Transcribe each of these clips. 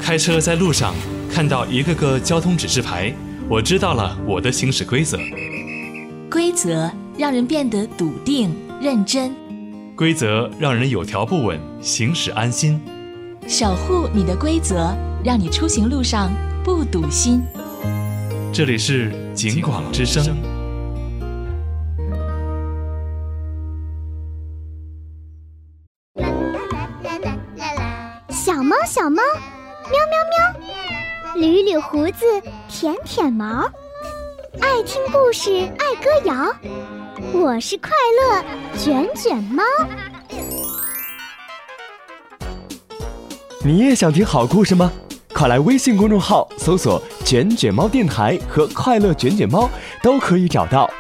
开车在路上看到一个个交通指示牌，我知道了我的行驶规则。 规则让人变得笃定认真， 规则让人有条不紊，行驶安心。 守护你的规则，让你出行路上不堵心。 这里是警广之声。 小猫小猫，喵喵喵，捋捋胡子，舔舔毛，爱听故事，爱歌谣，我是快乐卷卷猫。 你也想听好故事吗？快来微信公众号搜索卷卷猫电台和快乐卷卷猫，都可以找到。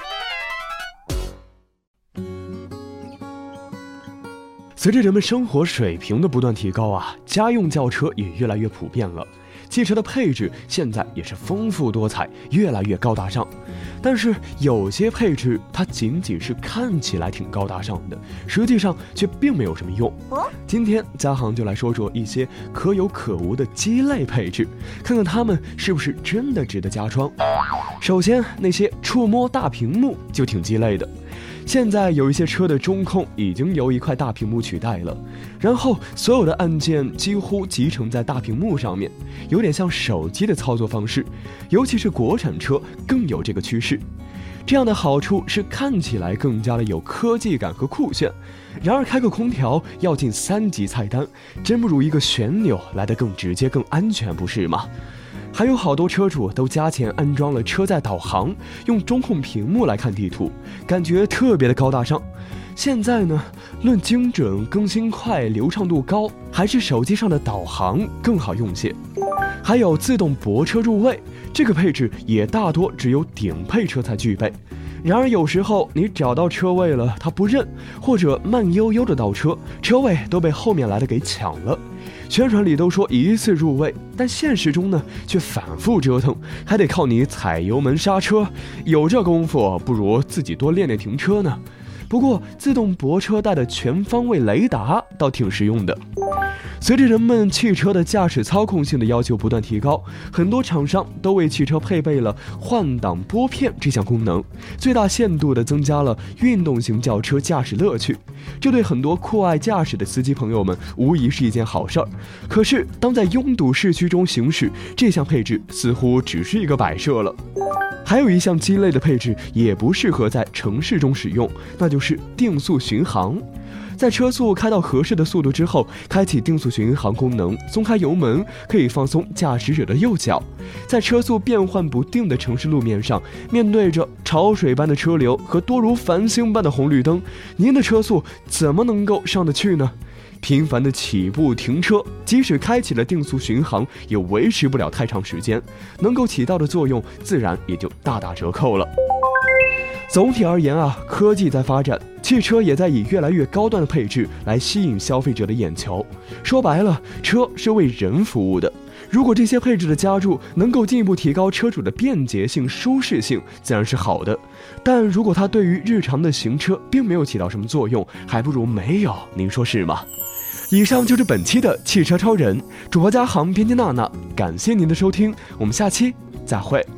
随着人们生活水平的不断提高啊，家用轿车也越来越普遍了。汽车的配置现在也是丰富多彩，越来越高大上。但是有些配置它仅仅是看起来挺高大上的，实际上却并没有什么用。今天嘉航就来说说一些可有可无的鸡肋配置，看看它们是不是真的值得加装。首先，那些触摸大屏幕就挺鸡肋的。现在有一些车的中控已经由一块大屏幕取代了，然后所有的按键几乎集成在大屏幕上面，有点像手机的操作方式，尤其是国产车更有这个趋势。这样的好处是看起来更加的有科技感和酷炫，然而开个空调要进3级菜单，真不如一个旋钮来得更直接更安全，不是吗？还有好多车主都加钱安装了车载导航，用中控屏幕来看地图，感觉特别的高大上。现在呢，论精准、更新快、流畅度高，还是手机上的导航更好用些。还有自动泊车入位，这个配置也大多只有顶配车才具备。然而有时候你找到车位了，它不认，或者慢悠悠的倒车，车位都被后面来的给抢了。宣传里都说一次入位，但现实中呢却反复折腾，还得靠你踩油门刹车，有这功夫不如自己多练练停车呢。不过自动泊车带的全方位雷达倒挺实用的。随着人们汽车的驾驶操控性的要求不断提高，很多厂商都为汽车配备了换挡拨片这项功能，最大限度地增加了运动型轿车驾驶乐趣。这对很多酷爱驾驶的司机朋友们无疑是一件好事儿。可是当在拥堵市区中行驶，这项配置似乎只是一个摆设了。还有一项鸡肋的配置也不适合在城市中使用，那就是定速巡航。在车速开到合适的速度之后，开启定速巡航功能，松开油门，可以放松驾驶者的右脚。在车速变幻不定的城市路面上，面对着潮水般的车流和多如繁星般的红绿灯，您的车速怎么能够上得去呢？频繁的起步停车，即使开启了定速巡航，也维持不了太长时间，能够起到的作用自然也就大打折扣了。总体而言啊，科技在发展，汽车也在以越来越高端的配置来吸引消费者的眼球。说白了，车是为人服务的。如果这些配置的加入能够进一步提高车主的便捷性、舒适性，自然是好的。但如果它对于日常的行车并没有起到什么作用，还不如没有，您说是吗？以上就是本期的汽车超人，主播嘉航，编辑娜娜，感谢您的收听，我们下期再会。